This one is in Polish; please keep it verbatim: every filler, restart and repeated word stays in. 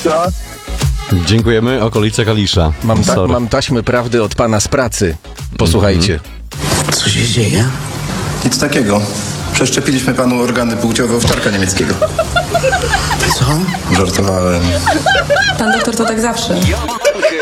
Kalisza. Dziękujemy, okolice Kalisza. Mam, ta, Sorry. mam taśmy prawdy od pana z pracy. Posłuchajcie. Co się dzieje? Nic takiego. Przeszczepiliśmy panu organy płciowe owczarka niemieckiego. Co? Żartowałem. Pan doktor to tak zawsze.